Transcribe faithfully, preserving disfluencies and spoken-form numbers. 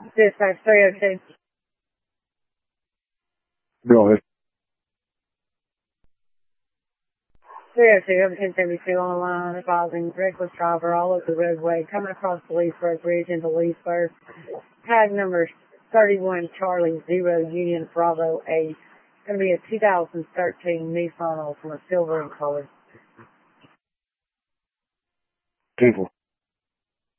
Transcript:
Dispatch three oh two. Go ahead. three oh two, over ten seventy-two on the line, advising reckless driver all over the roadway, coming across the Leesburg Bridge into Leesburg. Tag number thirty-one Charlie Zero Union Bravo A. Going to be a two thousand thirteen Nissan Altima, silver in color. People.